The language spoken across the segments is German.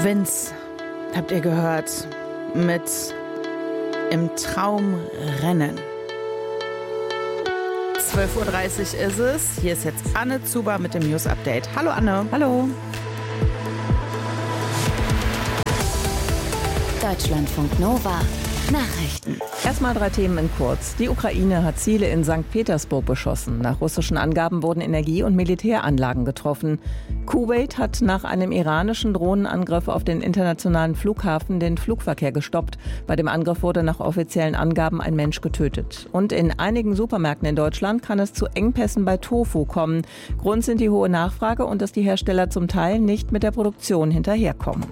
Vince, habt ihr gehört, mit Im Traum rennen. 12:30 Uhr ist es. Hier ist jetzt Anne Zuber mit dem News Update. Hallo Anne. Hallo. Deutschlandfunk Nova. Nachrichten. Erstmal 3 Themen in kurz. Die Ukraine hat Ziele in St. Petersburg beschossen. Nach russischen Angaben wurden Energie- und Militäranlagen getroffen. Kuwait hat nach einem iranischen Drohnenangriff auf den internationalen Flughafen den Flugverkehr gestoppt. Bei dem Angriff wurde nach offiziellen Angaben ein Mensch getötet. Und in einigen Supermärkten in Deutschland kann es zu Engpässen bei Tofu kommen. Grund sind die hohe Nachfrage und dass die Hersteller zum Teil nicht mit der Produktion hinterherkommen.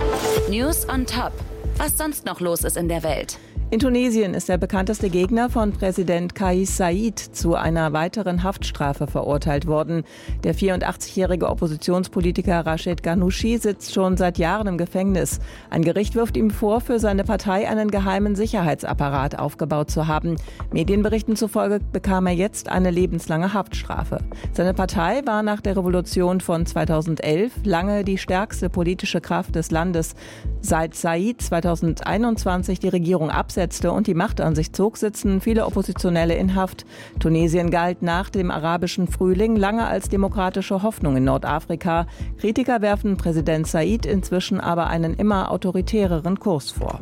News on Top. Was sonst noch los ist in der Welt. In Tunesien ist der bekannteste Gegner von Präsident Kais Saied zu einer weiteren Haftstrafe verurteilt worden. Der 84-jährige Oppositionspolitiker Rached Ghannouchi sitzt schon seit Jahren im Gefängnis. Ein Gericht wirft ihm vor, für seine Partei einen geheimen Sicherheitsapparat aufgebaut zu haben. Medienberichten zufolge bekam er jetzt eine lebenslange Haftstrafe. Seine Partei war nach der Revolution von 2011 lange die stärkste politische Kraft des Landes. Seit Saied 2021 die Regierung absetzte und die Macht an sich zog, sitzen viele Oppositionelle in Haft. Tunesien galt nach dem arabischen Frühling lange als demokratische Hoffnung in Nordafrika. Kritiker werfen Präsident Saied inzwischen aber einen immer autoritäreren Kurs vor.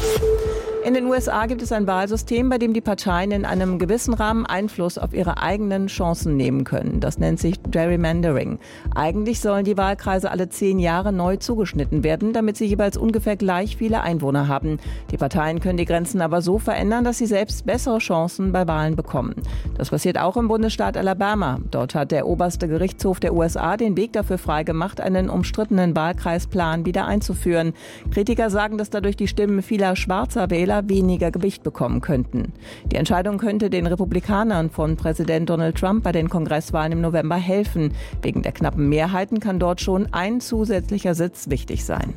In den USA gibt es ein Wahlsystem, bei dem die Parteien in einem gewissen Rahmen Einfluss auf ihre eigenen Chancen nehmen können. Das nennt sich Gerrymandering. Eigentlich sollen die Wahlkreise alle 10 Jahre neu zugeschnitten werden, damit sie jeweils ungefähr gleich viele Einwohner haben. Die Parteien können die Grenzen aber so verändern, dass sie selbst bessere Chancen bei Wahlen bekommen. Das passiert auch im Bundesstaat Alabama. Dort hat der oberste Gerichtshof der USA den Weg dafür freigemacht, einen umstrittenen Wahlkreisplan wieder einzuführen. Kritiker sagen, dass dadurch die Stimmen vieler schwarzer Wähler weniger Gewicht bekommen könnten. Die Entscheidung könnte den Republikanern von Präsident Donald Trump bei den Kongresswahlen im November helfen. Wegen der knappen Mehrheiten kann dort schon ein zusätzlicher Sitz wichtig sein.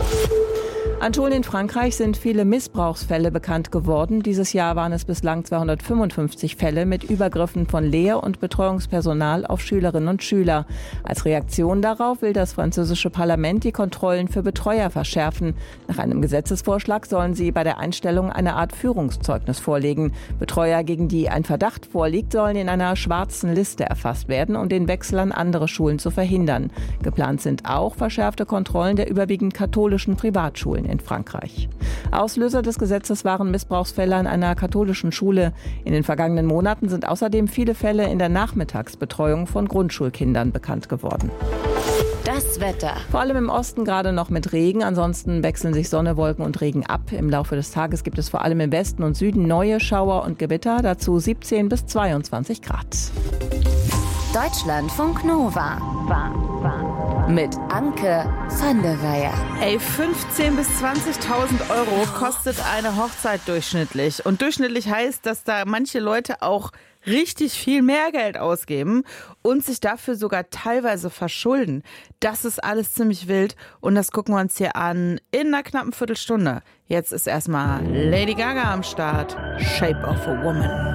An Schulen in Frankreich sind viele Missbrauchsfälle bekannt geworden. Dieses Jahr waren es bislang 255 Fälle mit Übergriffen von Lehr- und Betreuungspersonal auf Schülerinnen und Schüler. Als Reaktion darauf will das französische Parlament die Kontrollen für Betreuer verschärfen. Nach einem Gesetzesvorschlag sollen sie bei der Einstellung eine Art Führungszeugnis vorlegen. Betreuer, gegen die ein Verdacht vorliegt, sollen in einer schwarzen Liste erfasst werden, um den Wechsel an andere Schulen zu verhindern. Geplant sind auch verschärfte Kontrollen der überwiegend katholischen Privatschulen in Frankreich. Auslöser des Gesetzes waren Missbrauchsfälle an einer katholischen Schule. In den vergangenen Monaten sind außerdem viele Fälle in der Nachmittagsbetreuung von Grundschulkindern bekannt geworden. Das Wetter. Vor allem im Osten gerade noch mit Regen. Ansonsten wechseln sich Sonne, Wolken und Regen ab. Im Laufe des Tages gibt es vor allem im Westen und Süden neue Schauer und Gewitter. Dazu 17 bis 22 Grad. Deutschlandfunk Nova. Mit Anke van der Weyer. 15.000 bis 20.000 Euro kostet eine Hochzeit durchschnittlich. Und durchschnittlich heißt, dass da manche Leute auch richtig viel mehr Geld ausgeben und sich dafür sogar teilweise verschulden. Das ist alles ziemlich wild und das gucken wir uns hier an in einer knappen Viertelstunde. Jetzt ist erstmal Lady Gaga am Start. Shape of a Woman.